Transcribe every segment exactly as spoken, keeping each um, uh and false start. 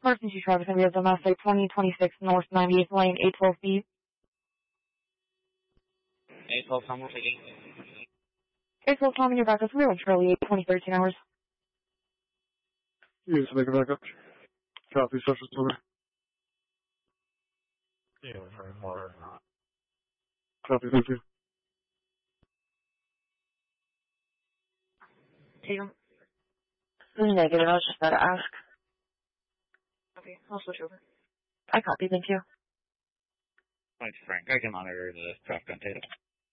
Emergency traffic going to be at Mass State twenty twenty-six North ninety-eighth Lane, eight twelve B. eight twelve, Tom, we're taking. eight twelve, Tom, you're back up. We're on Charlie eight twenty thirteen hours. Yes, make it back up. Copy, social story. Yeah, very hard. Copy, thank you. Tatum. Negative, I was just about to ask. Okay, I'll switch over. I copy, thank you. Thanks, Frank. I can monitor the traffic on Tatum.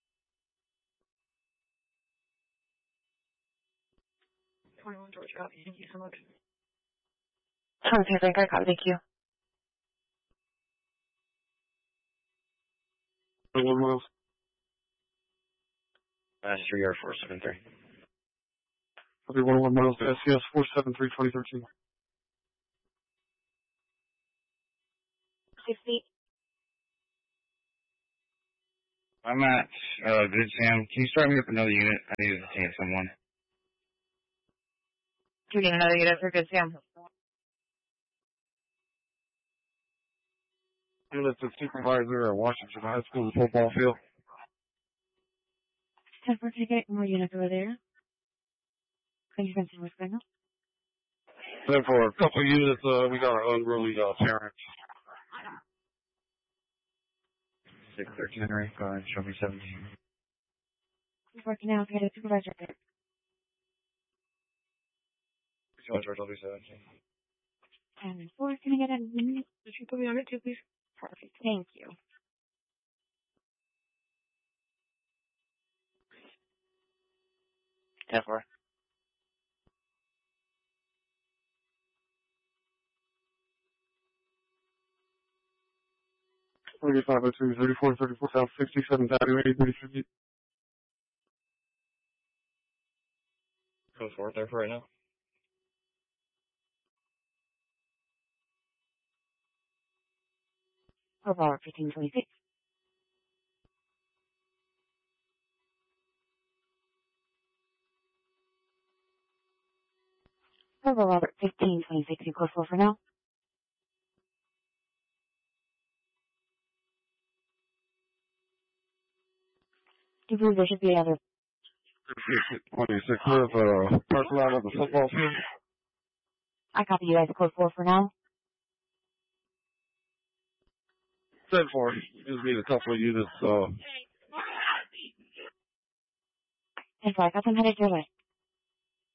twenty-one George, copy, thank you so much. twenty-two Frank, I copy, thank you. twenty-one miles. That's three R four seven three. Copy, one oh one miles to S C S four seven three twenty thirteen. sixty. I'm at, uh, Good Sam. Can you start me up another unit? I need to see someone. Do you need another unit for Good Sam? Unit to supervisor at Washington High School football field. ten four, can I get more units over there? Can you continue with right now? Then for a couple of units, uh, we got our unruly uh, parents. six thirteen, Henry. Go ahead, show me seventeen. He's working now, so I got a supervisor there. George, I'll be seventeen. ten four, can I get a minute? Would you put me on it too, please? Perfect, thank you. ten four. thirty-five oh two, thirty-four, thirty-four South, sixty-seventh Avenue, eight thirty-three. Code four there for right now. Overall, fifteen twenty-six. Overall, fifteen twenty-six, you close full for now. Do you believe there should be another? twenty-six with uh, parking lot of the football field. I copy you guys close full for now. ten four. Just need a couple of units, uh, And so I got them headed your way.